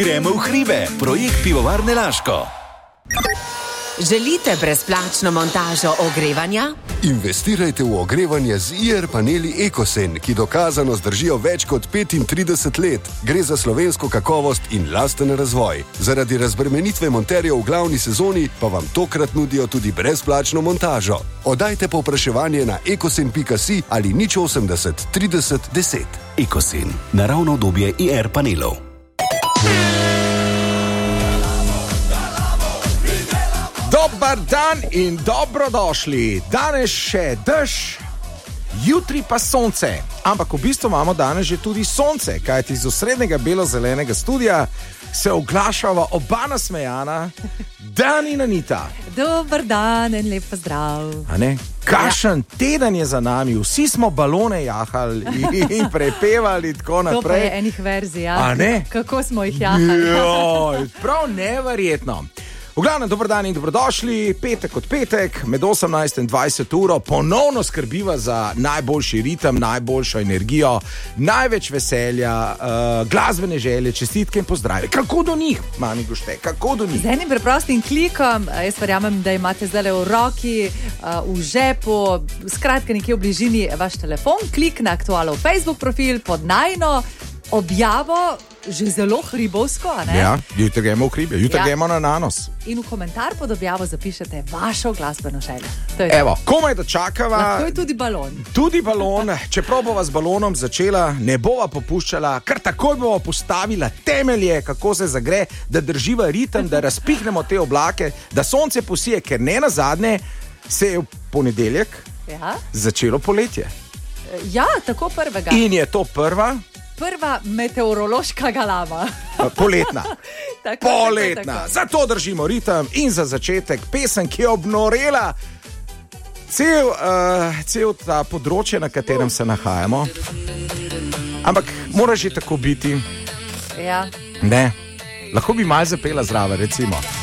Gremo v hribe, projekt Pivovarne Laško. Želite brezplačno montažo ogrevanja? Investirajte v ogrevanje z IR paneli Ekosen, ki dokazano zdržijo več kot 35 let. Gre za slovensko kakovost in lasten razvoj. Zaradi razbremenitve monterjev v glavni sezoni pa vam tokrat nudijo tudi brezplačno montažo. Oddajte povpraševanje na ekosen.si ali 080 30 10. Ekosen, naravno obdobje IR panelov. Dobar dan in dobrodošli. Danes še dež, jutri pa sonce. Ampak v bistvu imamo danes že tudi sonce, kajti iz osrednjega belo-zelenega studia se oglašava oba nasmejana, Dan in Anita. Dobar dan in lep pozdrav. Kakšen teden je za nami, vsi smo balone jahali in prepevali tako naprej. To pa je enih verzij, ja. Kako smo jih jahali. Joj, prav neverjetno. V glavnem, dober dan in dobrodošli, petek kot petek, med 18 in 20 uro ponovno skrbiva za najboljši ritem, najboljšo energijo, največ veselja, glasbene želje, čestitke in pozdrave. Kako do njih, mami Gušte, kako do njih? Z enim preprostim klikom, jaz verjamem, da imate zdaj v roki, v žepu, skratka nekje v bližini vaš telefon, klik na aktualov Facebook profil pod najino objavo, že zelo hribovsko, a ne? Ja, jutri gremo v hribe, jutri gremo na Nanos. In v komentar pod objavo zapišete vašo glasbeno željo. Evo, komaj da čakava. Lahko je tudi balon. Tudi balon, čeprav bova z balonom začela, ne bova popuščala, kar takoj bova postavila temelje, kako se zagre, da drživa ritem, da razpihnemo te oblake, da sonce posije, ker ne nazadnje se je v ponedeljek začelo poletje. Ja, tako prvega. In je to prva meteorološka galama. Poletna. Poletna. Zato držimo ritem in za začetek pesem, ki je obnorela cel ta področje, na katerem se nahajamo. Ampak mora že tako biti. Ja. Ne. Lahko bi malo zapela zraven, recimo.